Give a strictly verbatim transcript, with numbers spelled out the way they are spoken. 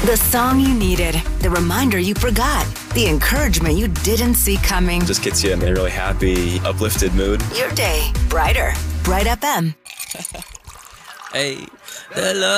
The song you needed, the reminder you forgot, the encouragement you didn't see coming. Just gets you in a really happy, uplifted mood. Your day brighter. Bright F M. Hey, the love.